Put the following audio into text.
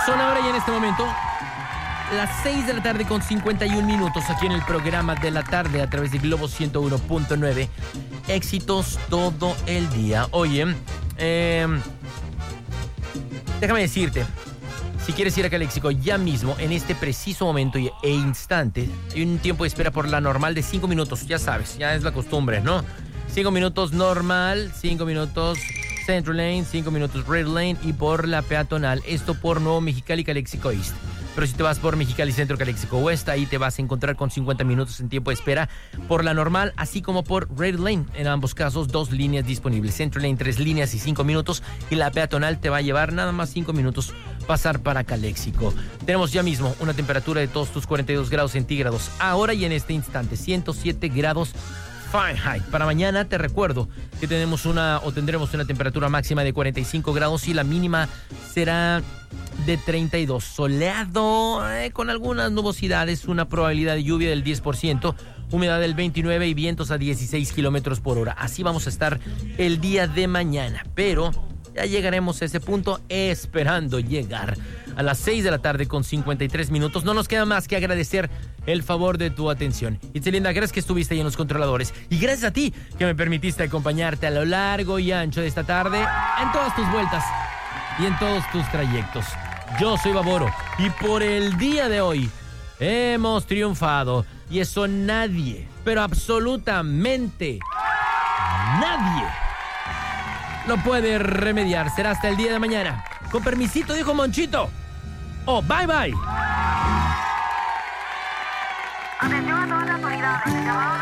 Son ahora y en este momento las 6 de la tarde con 51 minutos aquí en el programa de la tarde a través de Globo 101.9. Éxitos todo el día. Oye, déjame decirte, si quieres ir a Calexico ya mismo, en este preciso momento e instante, hay un tiempo de espera por la normal de 5 minutos. Ya sabes, ya es la costumbre, ¿no? 5 minutos normal, 5 minutos Central Lane, 5 minutos Red Lane y por la peatonal. Esto por Nuevo Mexicali, Calexico East. Pero si te vas por Mexicali Centro, Calexico West, ahí te vas a encontrar con 50 minutos en tiempo de espera por la normal, así como por Red Lane. En ambos casos, 2 líneas disponibles. Central Lane, 3 líneas y 5 minutos. Y la peatonal te va a llevar nada más 5 minutos pasar para Calexico. Tenemos ya mismo una temperatura de todos tus 42 grados centígrados. Ahora y en este instante, 107 grados Fahrenheit. Para mañana te recuerdo que tendremos una temperatura máxima de 45 grados y la mínima será de 32. Soleado, con algunas nubosidades, una probabilidad de lluvia del 10%, humedad del 29% y vientos a 16 kilómetros por hora. Así vamos a estar el día de mañana, pero ya llegaremos a ese punto, esperando llegar a las 6 de la tarde con 53 minutos. No nos queda más que agradecer el favor de tu atención. Itzelinda, gracias que estuviste ahí en los controladores. Y gracias a ti que me permitiste acompañarte a lo largo y ancho de esta tarde, en todas tus vueltas y en todos tus trayectos. Yo soy Baboro y por el día de hoy hemos triunfado. Y eso nadie, pero absolutamente nadie lo puede remediar. Será hasta el día de mañana. Con permisito, dijo Monchito. Oh, bye bye. Atención a todas las autoridades.